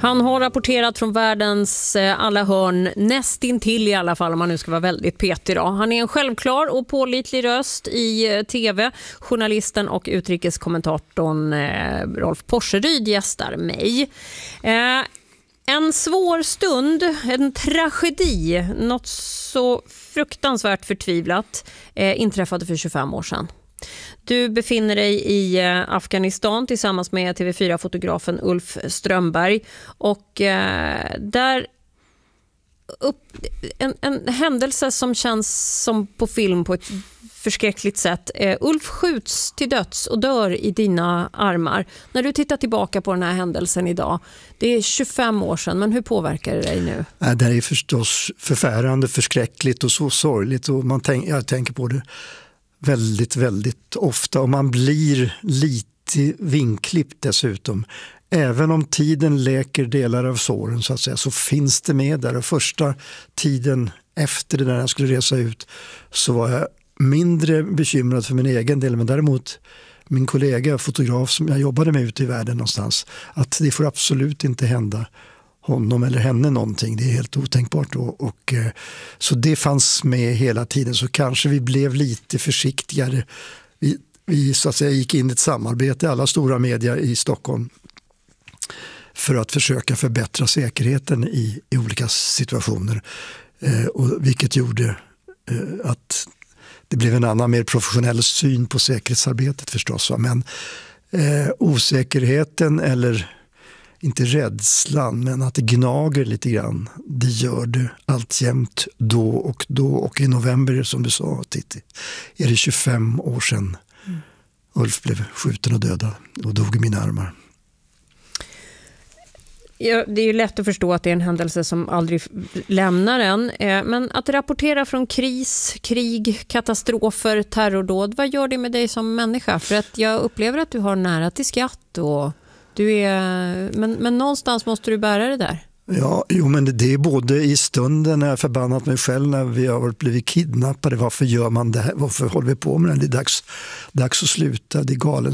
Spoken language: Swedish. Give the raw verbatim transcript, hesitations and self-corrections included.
Han har rapporterat från världens alla hörn, nästintill i alla fall om man nu ska vara väldigt petig då. Han är en självklar och pålitlig röst i tv. Journalisten och utrikeskommentatorn eh, Rolf Porseryd gästar mig. Eh, en svår stund, en tragedi, något så fruktansvärt förtvivlat eh, inträffade för tjugofem år sedan. Du befinner dig i Afghanistan tillsammans med T V fyra-fotografen Ulf Strömberg och eh, där upp, en, en händelse som känns som på film på ett förskräckligt sätt. Eh, Ulf skjuts till döds och dör i dina armar. När du tittar tillbaka på den här händelsen idag, det är tjugofem år sedan, men hur påverkar det dig nu? Det är förstås förfärande, förskräckligt och så sorgligt och man tänk, jag tänker på det väldigt, väldigt ofta och man blir lite vinklippt dessutom. Även om tiden läker delar av såren så att säga, så finns det med där. Och första tiden efter det där jag skulle resa ut så var jag mindre bekymrad för min egen del, men däremot min kollega, fotograf som jag jobbade med ute i världen någonstans, att det får absolut inte hända honom eller henne någonting. Det är helt otänkbart. Och, och, så det fanns med hela tiden. Så kanske vi blev lite försiktigare. Vi, vi så att säga gick in i ett samarbete, alla stora media i Stockholm, för att försöka förbättra säkerheten i, i olika situationer. Eh, och vilket gjorde eh, att det blev en annan, mer professionell syn på säkerhetsarbetet förstås. Va? Men eh, osäkerheten eller inte rädslan, men att det gnager lite grann. Det gör det alltjämt då och då. Och i november, som du sa, Titti, är det tjugofem år sedan mm. Ulf blev skjuten och dödad och dog i mina armar. Ja, det är ju lätt att förstå att det är en händelse som aldrig lämnar en. Men att rapportera från kris, krig, katastrofer, terrordåd, vad gör det med dig som människa? För att jag upplever att du har nära till skratt och du är, men, men någonstans måste du bära det där. Ja, jo, men det, det är både i stunden när jag förbannat mig själv när vi har blivit kidnappade. Varför gör man det här? Varför håller vi på med det? Det är dags, dags att sluta. Det är galen